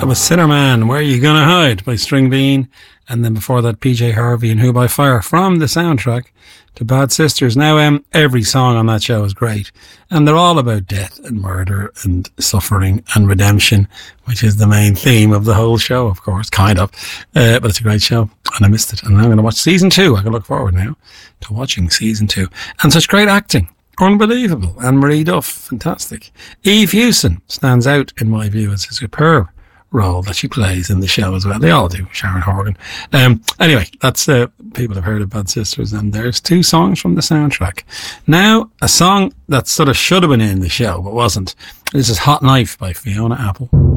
That was Sinnerman, Where You Gonna Hide by String Bean. And then before that, PJ Harvey and Who by Fire from the soundtrack to Bad Sisters. Now, every song on that show is great. And they're all about death and murder and suffering and redemption, which is the main theme of the whole show, of course, kind of. But it's a great show and I missed it. And I'm going to watch season 2. I can look forward now to watching season 2. And such great acting. Unbelievable. Anne Marie Duff, fantastic. Eve Hewson stands out, in my view, as a superb role that she plays in the show as well. They all do, Sharon Horgan. Anyway, that's people have heard of Bad Sisters, and there's 2 songs from the soundtrack. Now, a song that sort of should have been in the show, but wasn't. This is Hot Knife by Fiona Apple.